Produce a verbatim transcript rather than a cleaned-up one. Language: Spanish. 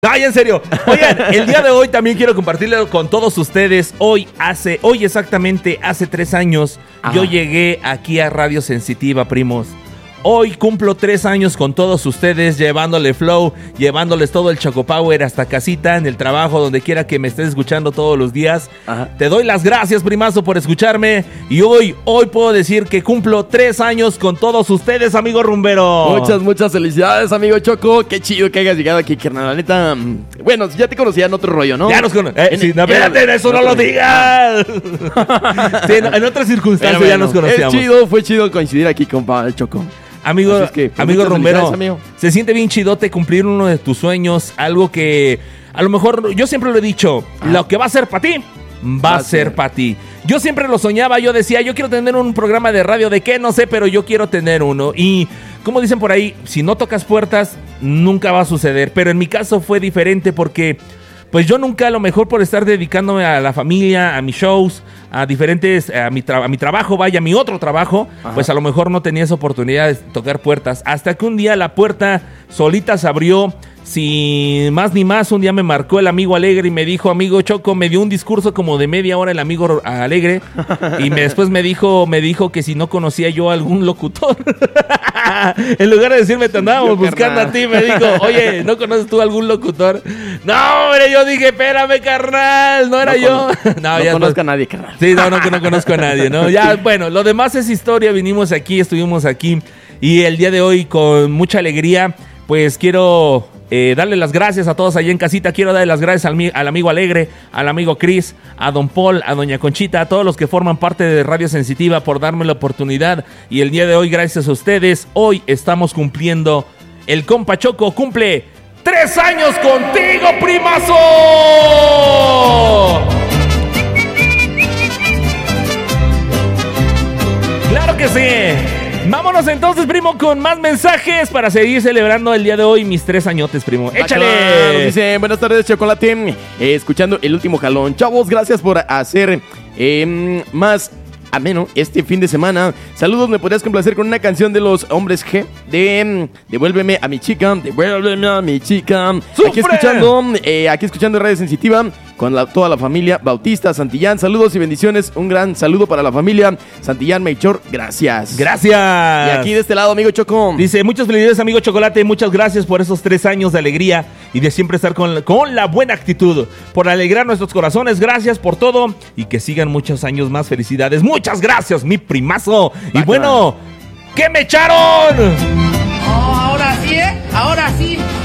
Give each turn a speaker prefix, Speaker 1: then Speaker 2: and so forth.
Speaker 1: Ay, en serio. Oigan, el día de hoy también quiero compartirlo con todos ustedes. Hoy hace, hoy exactamente hace tres años, Ajá. yo llegué aquí a Radio Sensitiva, primos. Hoy cumplo tres años con todos ustedes, llevándole flow, llevándoles todo el Choco Power hasta casita, en el trabajo, donde quiera que me estés escuchando todos los días. Ajá. Te doy las gracias, primazo, por escucharme. Y hoy, hoy puedo decir que cumplo tres años con todos ustedes, amigo rumbero.
Speaker 2: Muchas, muchas felicidades, amigo Choco. Qué chido que hayas llegado aquí, carnal. La neta, bueno, ya te conocía en otro rollo, ¿no?
Speaker 1: Ya nos conocíamos. Eh, sí, no, espérate, era, eso no lo digas. Sí, en, en otras circunstancias bueno, ya nos conocíamos.
Speaker 2: Es chido, fue chido coincidir aquí con el Choco.
Speaker 1: Amigo, es que, amigo rumbero, amigo. Se siente bien chidote cumplir uno de tus sueños, algo que a lo mejor, yo siempre lo he dicho, ah. lo que va a ser para ti, va, va a ser, ser para ti. Yo siempre lo soñaba, yo decía, yo quiero tener un programa de radio, ¿de qué? No sé, pero yo quiero tener uno. Y como dicen por ahí, si no tocas puertas, nunca va a suceder. Pero en mi caso fue diferente porque... Pues yo nunca, a lo mejor por estar dedicándome a la familia, a mis shows, a diferentes, a mi, tra- a mi trabajo, vaya, a mi otro trabajo, Ajá. pues a lo mejor no tenía esa oportunidad de tocar puertas. Hasta que un día la puerta solita se abrió, sin más ni más. Un día me marcó el amigo Alegre y me dijo, amigo Choco, me dio un discurso como de media hora el amigo Alegre. Y me, después me dijo, me dijo que si no conocía yo a algún locutor. En lugar de decirme, te andábamos yo, buscando carnal. A ti, me dijo, oye, ¿no conoces tú algún locutor? No, hombre, yo dije, espérame, carnal, no era no yo.
Speaker 2: Con... No, no ya conozco no... a nadie, carnal.
Speaker 1: Sí, no, no, no conozco a nadie, ¿no? Ya, bueno, lo demás es historia, vinimos aquí, estuvimos aquí. Y el día de hoy, con mucha alegría, pues quiero... Eh, darle las gracias a todos allá en casita. Quiero darle las gracias al, mi, al amigo Alegre, al amigo Chris, a Don Paul, a Doña Conchita, a todos los que forman parte de Radio Sensitiva por darme la oportunidad. Y el día de hoy, gracias a ustedes, hoy estamos cumpliendo. El compa Choco cumple tres años contigo, primazo. ¡Claro que sí! Vámonos entonces, primo, con más mensajes para seguir celebrando el día de hoy mis tres añotes, primo. ¡Échale!
Speaker 2: Nos dice, buenas tardes, Chocolate. Eh, escuchando el último jalón. Chavos, gracias por hacer eh, más ameno este fin de semana. Saludos, ¿me podrías complacer con una canción de los Hombres G? De Devuélveme a mi chica, devuélveme a mi chica. ¡Sufre! Aquí escuchando, eh, aquí escuchando Radio Sensitiva con la, toda la familia Bautista Santillán. Saludos y bendiciones. Un gran saludo para la familia Santillán Melchor. Gracias.
Speaker 1: Gracias.
Speaker 2: Y aquí de este lado, amigo Choco.
Speaker 1: Dice, muchas felicidades, amigo Chocolate. Muchas gracias por esos tres años de alegría y de siempre estar con la, con la buena actitud. Por alegrar nuestros corazones. Gracias por todo y que sigan muchos años más. Felicidades. Muchas gracias, mi primazo. Va, y bueno, ¿qué me echaron?
Speaker 3: Oh, ahora sí, ¿eh? Ahora sí.